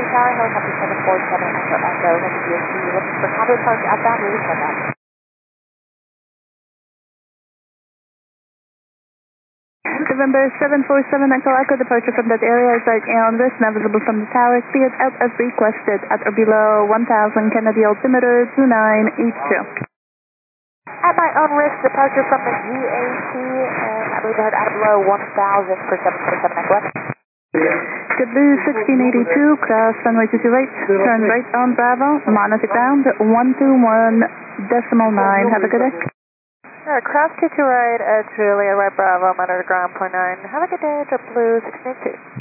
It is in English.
Tower, helicopter 747 Echo Echo, WSC, looking for Cabo Park outbound, release on that. November 747 Echo Echo, departure from that area is right on risk, now visible from the tower, speed out as requested, at or below 1000, Kennedy altimeter 2982. At my own risk, departure from the GAC, and I believe I heard out of below 1000 for 747 Echo Echo. Good Blue 1682, cross runway 22 right, turn right on Bravo, monitor ground 121.9, have a good day. Alright, cross 22 right, Julia, right Bravo, monitor ground .9, have a good day, Blue 1682.